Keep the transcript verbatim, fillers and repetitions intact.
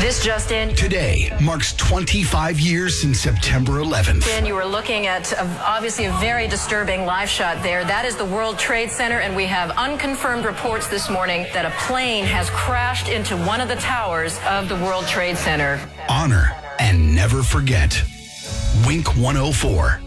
This just in. Today marks twenty-five years since September eleventh. Dan, you were looking at a, obviously a very disturbing live shot there. That is the World Trade Center, and we have unconfirmed reports this morning that a plane has crashed into one of the towers of the World Trade Center. Honor and never forget. Wink one oh four.